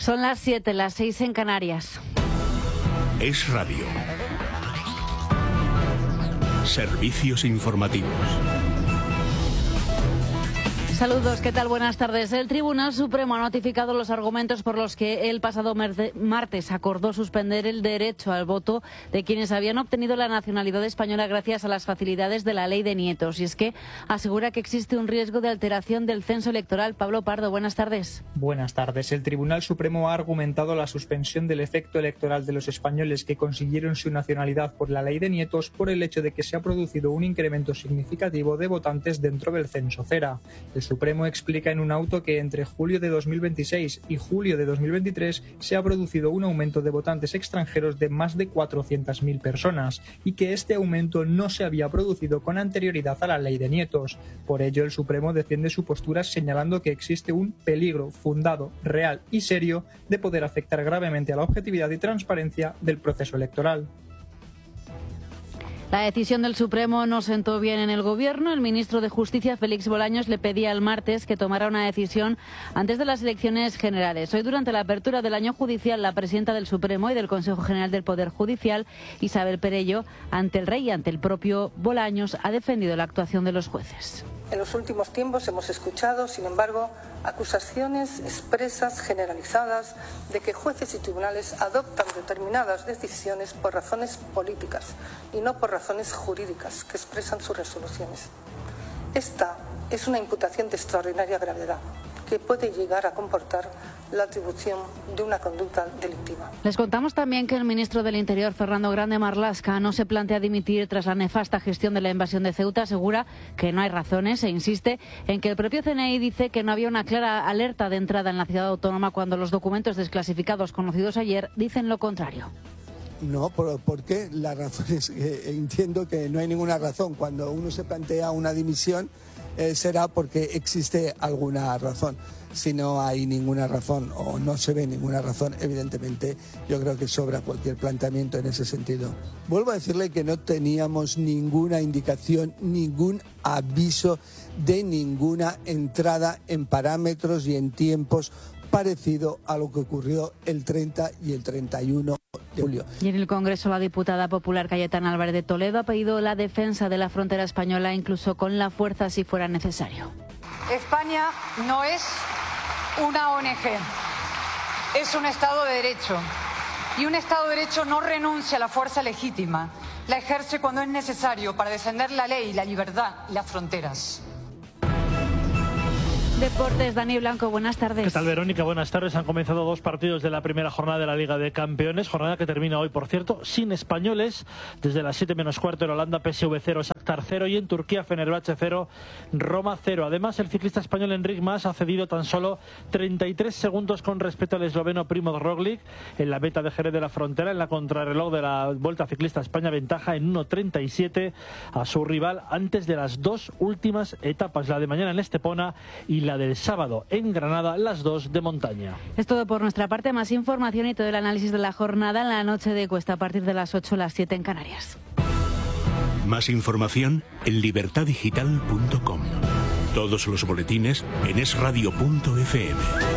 Son las 7, las 6 en Canarias. Es Radio. Servicios informativos. Saludos, ¿qué tal? Buenas tardes. El Tribunal Supremo ha notificado los argumentos por los que el pasado martes acordó suspender el derecho al voto de quienes habían obtenido la nacionalidad española gracias a las facilidades de la ley de nietos. Y es que asegura que existe un riesgo de alteración del censo electoral. Pablo Pardo, buenas tardes. Buenas tardes. El Tribunal Supremo ha argumentado la suspensión del efecto electoral de los españoles que consiguieron su nacionalidad por la ley de nietos por el hecho de que se ha producido un incremento significativo de votantes dentro del censo Cera. El Supremo explica en un auto que entre julio de 2026 y julio de 2023 se ha producido un aumento de votantes extranjeros de más de 400.000 personas y que este aumento no se había producido con anterioridad a la ley de nietos. Por ello, el Supremo defiende su postura señalando que existe un peligro fundado, real y serio de poder afectar gravemente a la objetividad y transparencia del proceso electoral. La decisión del Supremo no sentó bien en el Gobierno. El ministro de Justicia, Félix Bolaños, le pedía el martes que tomara una decisión antes de las elecciones generales. Hoy, durante la apertura del año judicial, la presidenta del Supremo y del Consejo General del Poder Judicial, Isabel Perello, ante el rey y ante el propio Bolaños, ha defendido la actuación de los jueces. En los últimos tiempos hemos escuchado, sin embargo, acusaciones expresas, generalizadas, de que jueces y tribunales adoptan determinadas decisiones por razones políticas y no por razones jurídicas que expresan sus resoluciones. Esta es una imputación de extraordinaria gravedad que puede llegar a comportar la atribución de una conducta delictiva. Les contamos también que el ministro del Interior, Fernando Grande Marlaska, no se plantea dimitir tras la nefasta gestión de la invasión de Ceuta. Asegura que no hay razones e insiste en que el propio CNI dice que no había una clara alerta de entrada en la ciudad autónoma cuando los documentos desclasificados conocidos ayer dicen lo contrario. No, porque la razón es que entiendo que no hay ninguna razón. Cuando uno se plantea una dimisión será porque existe alguna razón. Si no hay ninguna razón o no se ve ninguna razón, evidentemente yo creo que sobra cualquier planteamiento en ese sentido. Vuelvo a decirle que no teníamos ninguna indicación, ningún aviso de ninguna entrada en parámetros y en tiempos parecido a lo que ocurrió el 30 y el 31 de julio. Y en el Congreso, la diputada popular Cayetana Álvarez de Toledo ha pedido la defensa de la frontera española, incluso con la fuerza si fuera necesario. España no es una ONG, es un Estado de Derecho. Y un Estado de Derecho no renuncia a la fuerza legítima, la ejerce cuando es necesario para defender la ley, la libertad y las fronteras. Deportes, Dani Blanco, buenas tardes. ¿Qué tal, Verónica? Buenas tardes. Han comenzado dos partidos de la primera jornada de la Liga de Campeones, jornada que termina hoy, por cierto, sin españoles. Desde las 7 menos cuarto en Holanda, PSV 0, Shakhtar 0 y en Turquía, Fenerbahce 0, Roma 0. Además, el ciclista español Enric Mas ha cedido tan solo 33 segundos con respecto al esloveno Primoz Roglic en la meta de Jerez de la Frontera. En la contrarreloj de la Vuelta Ciclista España, ventaja en 1.37 a su rival antes de las dos últimas etapas, la de mañana en Estepona y la del sábado en Granada, las dos de montaña. Es todo por nuestra parte. Más información y todo el análisis de la jornada en la noche de Cuesta a partir de las 8, las 7 en Canarias. Más información en libertadigital.com. Todos los boletines en esradio.fm.